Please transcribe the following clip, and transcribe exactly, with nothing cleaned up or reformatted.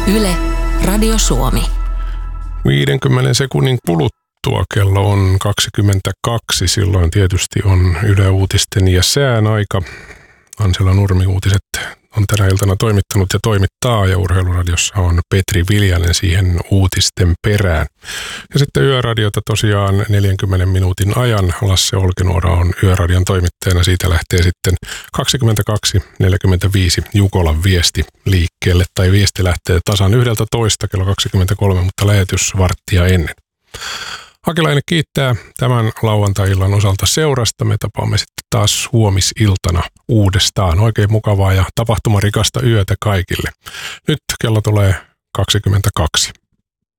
Yle, Radio Suomi. viidenkymmenen sekunnin kuluttua kello on kaksikymmentäkaksi. Silloin tietysti on Yle Uutisten ja sään aika. Ansela Nurmi uutiset on tänä iltana toimittanut ja toimittaa, ja Urheiluradiossa on Petri Viljanen siihen uutisten perään. Ja sitten Yöradiota tosiaan neljänkymmenen minuutin ajan. Lasse Olkinuora on Yöradion toimittajana. Siitä lähtee sitten kaksikymmentäkaksi neljäkymmentäviisi Jukolan viesti liikkeelle. Tai viesti lähtee tasan yhdeltä toista kello kaksikymmentäkolme, mutta lähetys varttia ennen. Hakilainen kiittää tämän lauantai-illan osalta seurasta. Me tapaamme sitten taas huomisiltana uudestaan. Oikein mukavaa ja tapahtumarikasta yötä kaikille. Nyt kello tulee kaksikymmentäkaksi.